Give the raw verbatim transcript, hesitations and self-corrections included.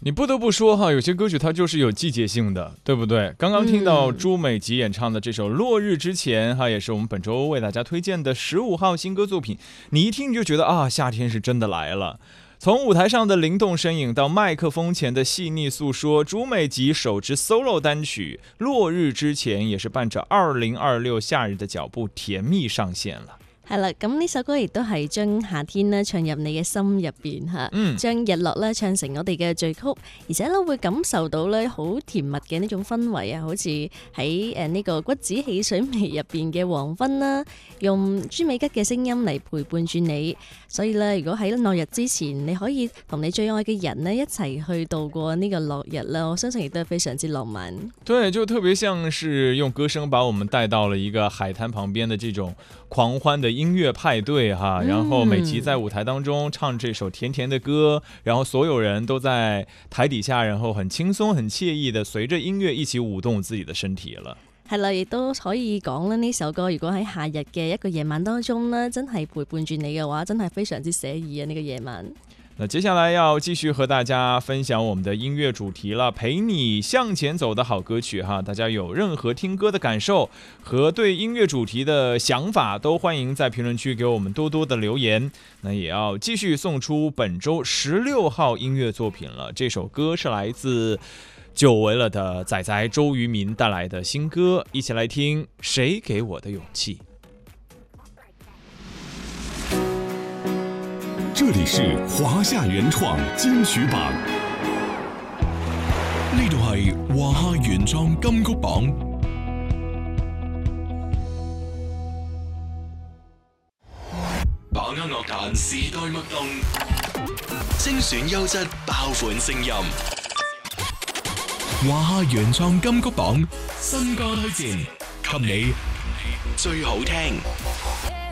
你不得不说哈，有些歌曲它就是有季节性的，对不对？刚刚听到朱美吉演唱的这首《落日之前》哈，也是我们本周为大家推荐的十五号新歌作品。你一听你就觉得啊，夏天是真的来了。从舞台上的灵动身影到麦克风前的细腻诉说，朱美吉首支 solo 单曲《落日之前》也是伴着二零二六夏日的腳步甜蜜上線了。 係啦，咁呢首歌亦都係將夏天咧唱入你嘅心入邊嚇， 嗯， 將日落咧唱成我哋嘅序曲，而且咧會感受到咧好甜蜜嘅呢種氛圍啊，好似喺誒呢個骨子汽水味入邊嘅黃昏啦，用朱美吉嘅聲音嚟陪伴住你，所以咧如果喺落日之前，你可以同你最愛嘅人咧一齊去度過呢個落日啦，我相信亦都係非常之浪漫。 對，就特別像是用歌聲把我們帶到了一個海灘旁邊的這種狂歡的音樂派對哈，然後美琪在舞台當中唱這首甜甜的歌，然後所有人都在台底下，然後很輕鬆很愜意的隨着音樂一起舞動自己的身體了。 係啦，亦都可以講啦，呢首歌如果喺夏日嘅一個夜晚當中呢，真係陪伴住你嘅話，真係非常之寫意啊！呢個夜晚。 那接下來要繼續和大家分享我們的音樂主題了，陪你向前走的好歌曲哈。大家有任何聽歌的感受和對音樂主題的想法，都歡迎在評論區給我們多多的留言。那也要繼續送出本周十六號音樂作品了，這首歌是來自久違了的仔仔周渝民帶來的新歌，一起來聽《誰給我的勇氣》。 這裡是華夏原創金曲榜，呢度係華夏原創金曲榜。把握樂壇時代脈動，精選優質爆款聲音。華夏原創金曲榜新歌推薦，給你最好聽。